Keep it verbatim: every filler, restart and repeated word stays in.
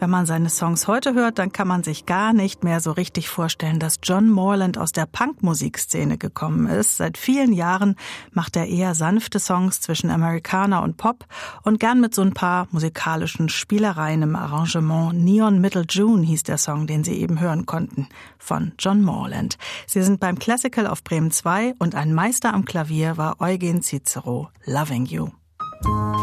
Wenn man seine Songs heute hört, dann kann man sich gar nicht mehr so richtig vorstellen, dass John Morland aus der Punkmusikszene gekommen ist. Seit vielen Jahren macht er eher sanfte Songs zwischen Americana und Pop und gern mit so ein paar musikalischen Spielereien im Arrangement. Neon Middle June hieß der Song, den Sie eben hören konnten, von John Morland. Sie sind beim Classical auf Bremen zwei und ein Meister am Klavier war Eugen Cicero. Loving You.